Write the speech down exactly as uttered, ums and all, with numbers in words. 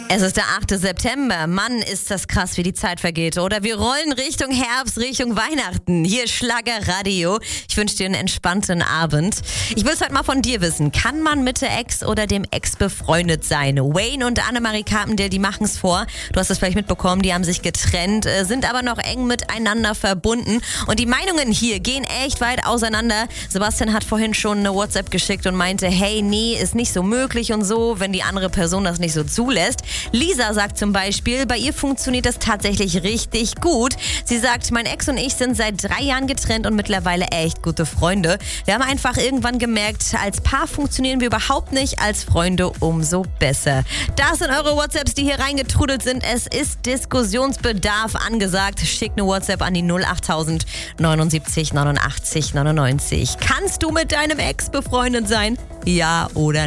Es ist der achte September. Mann, ist das krass, wie die Zeit vergeht, oder? Wir rollen Richtung Herbst, Richtung Weihnachten. Hier Schlager Radio. Ich wünsche dir einen entspannten Abend. Ich will es heute mal von dir wissen. Kann man mit der Ex oder dem Ex befreundet sein? Wayne und Annemarie Carpendale, die machen es vor. Du hast es vielleicht mitbekommen, die haben sich getrennt, sind aber noch eng miteinander verbunden. Und die Meinungen hier gehen echt weit auseinander. Sebastian hat vorhin schon eine WhatsApp geschickt und meinte, hey, nee, ist nicht so möglich und so, wenn die andere Person das nicht so zulässt. Lisa sagt zum Beispiel, bei ihr funktioniert das tatsächlich richtig gut. Sie sagt, mein Ex und ich sind seit drei Jahren getrennt und mittlerweile echt gute Freunde. Wir haben einfach irgendwann gemerkt, als Paar funktionieren wir überhaupt nicht, als Freunde umso besser. Das sind eure WhatsApps, die hier reingetrudelt sind. Es ist Diskussionsbedarf angesagt. Schickt eine WhatsApp an die null achttausend neunundsiebzig neunundachtzig neunundneunzig. Kannst du mit deinem Ex befreundet sein? Ja oder